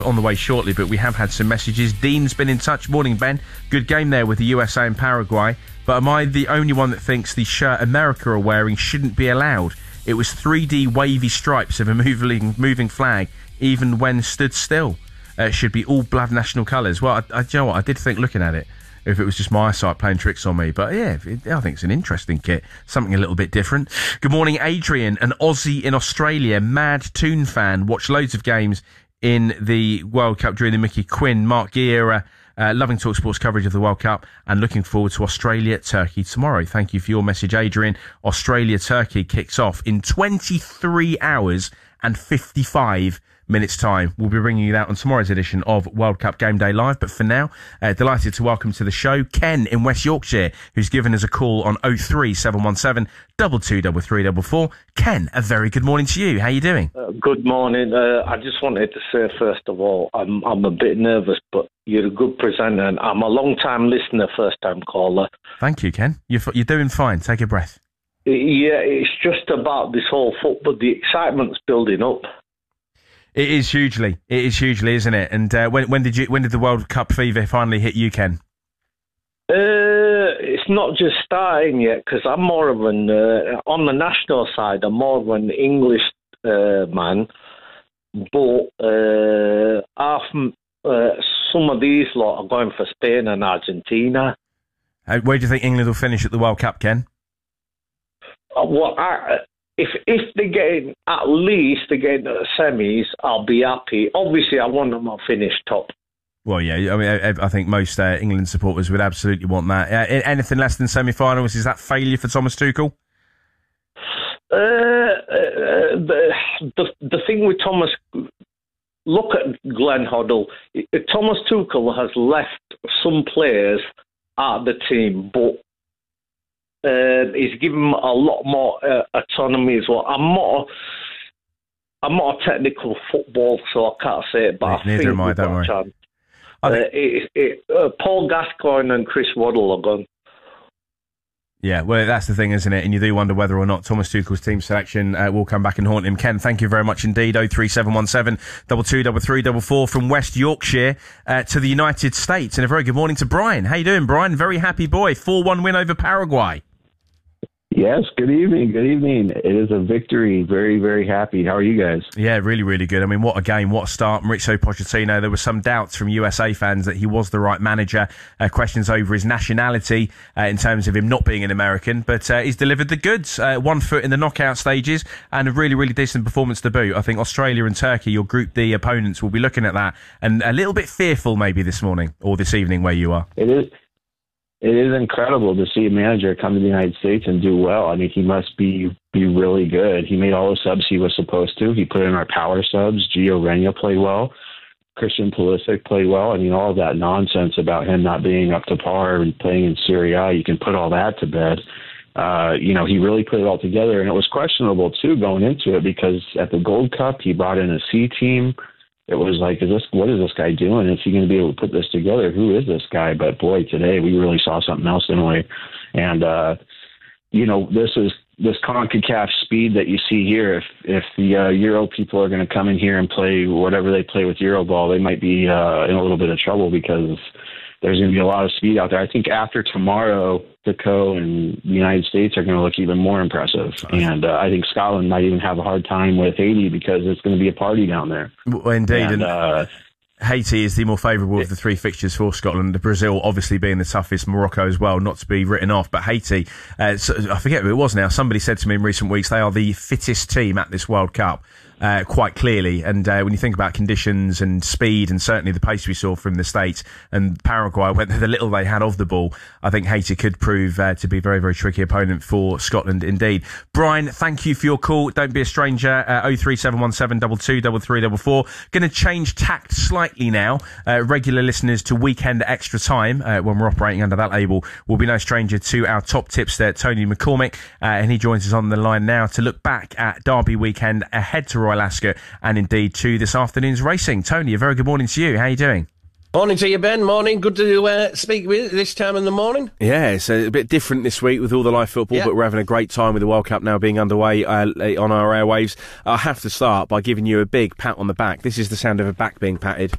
On the way shortly, but we have had some messages. Dean's been in touch. Morning, Ben. Good game there with the USA and Paraguay. But am I the only one that thinks the shirt America are wearing shouldn't be allowed? It was 3D wavy stripes of a moving flag, even when stood still. It should be all blood national colours. Well, you know what? I did think, looking at it, if it was just my eyesight playing tricks on me. But yeah, I think it's an interesting kit. Something a little bit different. Good morning, Adrian, an Aussie in Australia, mad Toon fan. Watched loads of games in the World Cup during the Mickey Quinn, Mark Gear era. Loving TalkSport's coverage of the World Cup and looking forward to Australia-Turkey tomorrow. Thank you for your message, Adrian. Australia-Turkey kicks off in 23 hours and 55 minutes time. We'll be bringing you that on tomorrow's edition of World Cup Game Day Live. But for now, delighted to welcome to the show Ken in West Yorkshire, who's given us a call on 03717 223344. Ken, a very good morning to you. How are you doing? Good morning. I just wanted to say, first of all, I'm a bit nervous, but you're a good presenter, and I'm a long-time listener, first-time caller. Thank you, Ken. You're doing fine. Take a breath. Yeah, it's just about this whole football. The excitement's building up. It is hugely, isn't it? And when did the World Cup fever finally hit you, Ken? It's not just starting yet, because I'm more of an on the national side. I'm more of an English man, but some of these lot are going for Spain and Argentina. Where do you think England will finish at the World Cup, Ken? If they get at least they get into the semis, I'll be happy. Obviously, I want them to finish top. Well, yeah, I mean, I think most England supporters would absolutely want that. Anything less than semi-finals, is that failure for Thomas Tuchel? The thing with Thomas, look at Glenn Hoddle. Thomas Tuchel has left some players at the team, but he's given them a lot more autonomy as well. I'm not a technical football, so I can't say it, but neither am I, don't worry. Paul Gascoigne and Chris Waddle are gone. Yeah, well, that's the thing, isn't it? And you do wonder whether or not Thomas Tuchel's team selection will come back and haunt him. Ken, thank you very much indeed. 03717 223344 from West Yorkshire to the United States. And a very good morning to Brian. How you doing, Brian? Very happy boy. 4-1 win over Paraguay. Yes, good evening. Good evening. It is a victory. Very, very happy. How are you guys? Yeah, really, really good. I mean, what a game, what a start. Mauricio Pochettino, there were some doubts from USA fans that he was the right manager. Questions over his nationality in terms of him not being an American, but he's delivered the goods. 1 foot in the knockout stages and a really, really decent performance to boot. I think Australia and Turkey, your Group D opponents, will be looking at that and a little bit fearful maybe this morning or this evening where you are. It is incredible to see a manager come to the United States and do well. I mean, he must be really good. He made all the subs he was supposed to. He put in our power subs. Gio Reyna played well. Christian Pulisic played well. I mean, all of that nonsense about him not being up to par and playing in Serie A, you can put all that to bed. He really put it all together, and it was questionable, too, going into it, because at the Gold Cup, he brought in a C team. It was like, what is this guy doing? Is he going to be able to put this together? Who is this guy? But boy, today we really saw something else, didn't we? And, this CONCACAF speed that you see here, if the Euro people are going to come in here and play whatever they play with Euroball, they might be in a little bit of trouble because there's going to be a lot of speed out there. I think after tomorrow, Mexico and the United States are going to look even more impressive. And I think Scotland might even have a hard time with Haiti because it's going to be a party down there. Well, indeed. And Haiti is the more favourable of the three fixtures for Scotland. Brazil obviously being the toughest, Morocco as well, not to be written off. But Haiti, I forget who it was now, somebody said to me in recent weeks they are the fittest team at this World Cup. Quite clearly, and when you think about conditions and speed and certainly the pace we saw from the States and Paraguay, the little they had of the ball, I think Haiti could prove to be a very, very tricky opponent for Scotland indeed. Brian, thank you for your call. Don't be a stranger. 03717 223344. Going to change tact slightly now. Regular listeners to Weekend Extra Time, when we're operating under that label, will be no stranger to our top tipster, Tony McCormick, and he joins us on the line now to look back at Derby weekend ahead to Royal Ascot and indeed to this afternoon's racing. Tony, a very good morning to you. How are you doing? Morning to you, Ben. Morning. Good to speak with you this time in the morning. Yeah, it's a bit different this week with all the live football, but we're having a great time with the World Cup now being underway on our airwaves. I have to start by giving you a big pat on the back. This is the sound of a back being patted.